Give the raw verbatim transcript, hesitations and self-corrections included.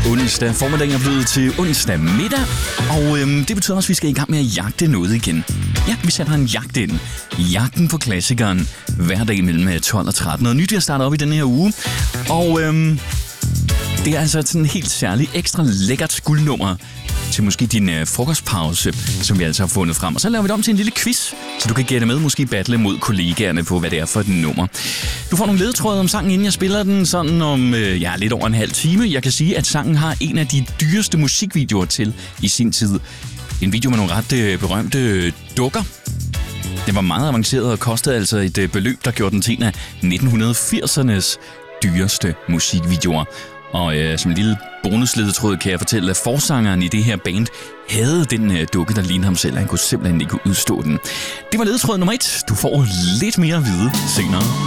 Onsdag formiddag er blevet til onsdag middag, og øhm, det betyder også, at vi skal i gang med at jagte noget igen. Ja, vi sætter en jagt ind. Jagten på klassikeren. Hver dag mellem tolv og tretten. Noget nyt, jeg starter op i den her uge. Og øhm, det er altså sådan en helt særlig ekstra lækkert guldnummer til måske din øh, frokostpause, som vi altså har fundet frem. Og så laver vi det om til en lille quiz, så du kan gætte med, måske battle mod kollegaerne på, hvad det er for et nummer. Du får nogle ledetråde om sangen, inden jeg spiller den, sådan om øh, ja, lidt over en halv time. Jeg kan sige, at sangen har en af de dyreste musikvideoer til i sin tid. En video med nogle ret øh, berømte øh, dukker. Den var meget avanceret og kostede altså et øh, beløb, der gjorde den til en af nitten firsernes dyreste musikvideoer. Og øh, som en lille bonusledetråd kan jeg fortælle, at forsangeren i det her band havde den øh, dukke, der lignede ham selv. Han kunne simpelthen ikke udstå den. Det var ledetråd nummer et. Du får lidt mere at vide senere.